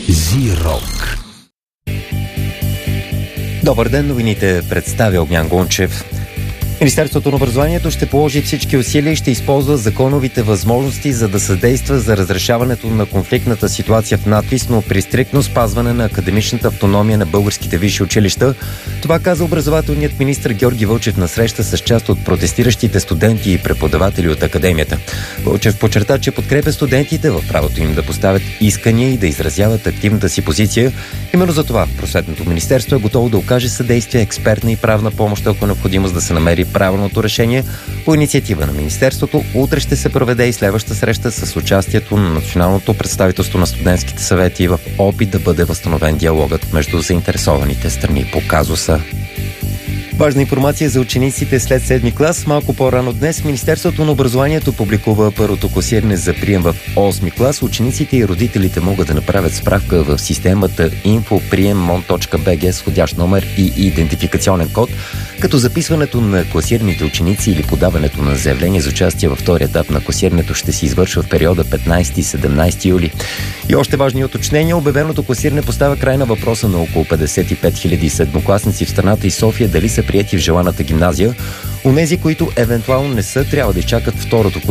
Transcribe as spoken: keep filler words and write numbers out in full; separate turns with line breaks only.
Зирок.
Добър ден, новините представя Огнян Гончев. Министерството на образованието ще положи всички усилия и ще използва законовите възможности, за да съдейства за разрешаването на конфликтната ситуация в надпис, но при стриктно спазване на академичната автономия на българските висши училища. Това каза образователният министър Георги Вълчев на среща с част от протестиращите студенти и преподаватели от академията. Вълчев подчерта, че подкрепя студентите в правото им да поставят искания и да изразяват активната си позиция. Именно за това Просветното министерство е готово да окаже съдействие, експертна и правна помощ, ако е необходимост да се намери правилното решение. По инициатива на Министерството утре ще се проведе и следваща среща с участието на Националното представителство на студентските съвети в опит да бъде възстановен диалогът между заинтересованите страни по казуса. Важна информация за учениците след седми клас. Малко по-рано днес Министерството на образованието публикува първото класиране за прием в осми клас. Учениците и родителите могат да направят справка в системата инфо прием мон точка би джи с входящ номер и идентификационен код, като записването на класираните ученици или подаването на заявление за участие във втория етап на класирането ще се извършва в периода петнайсети-седемнайсети юли. И още важни уточнения. Обявеното класиране поставя край на въпроса на около петдесет и пет хиляди седмокласници в страната и София дали са приети в желаната гимназия. Онези, които евентуално не са, трябва да изчакат второто класиране